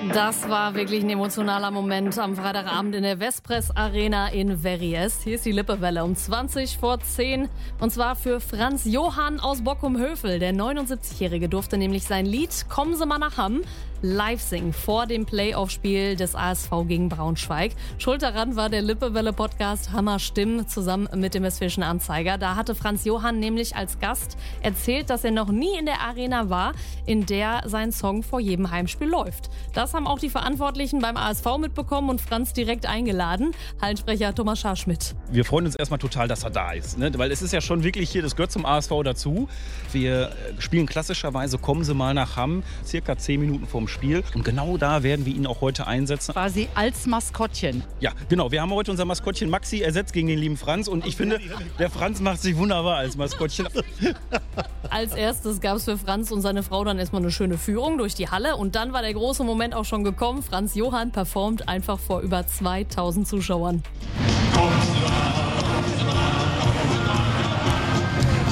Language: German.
Das war wirklich ein emotionaler Moment am Freitagabend in der Vespres Arena in Verrières. Hier ist die Lippewelle um 20:10 und zwar für Franz Johann aus Bockum-Hövel. Der 79-Jährige durfte nämlich sein Lied "Kommen Sie mal nach Hamm" live singen vor dem Playoff-Spiel des ASV gegen Braunschweig. Schuld daran war der Lippewelle-Podcast Hammer Stimmen zusammen mit dem Westfälischen Anzeiger. Da hatte Franz Johann nämlich als Gast erzählt, dass er noch nie in der Arena war, in der sein Song vor jedem Heimspiel läuft. Das haben auch die Verantwortlichen beim ASV mitbekommen und Franz direkt eingeladen. Hallensprecher Thomas Scharschmidt. Wir freuen uns erstmal total, dass er da ist, ne? Weil es ist ja schon wirklich hier, das gehört zum ASV dazu. Wir spielen klassischerweise "Kommen Sie mal nach Hamm", circa 10 Minuten vorm Spiel. Und genau da werden wir ihn auch heute einsetzen. Quasi als Maskottchen. Ja, genau. Wir haben heute unser Maskottchen Maxi ersetzt gegen den lieben Franz. Und ich finde, der Franz macht sich wunderbar als Maskottchen. Als erstes gab es für Franz und seine Frau dann erstmal eine schöne Führung durch die Halle. Und dann war der große Moment auch schon gekommen. Franz Johann performt einfach vor über 2000 Zuschauern. Kommen Sie mal.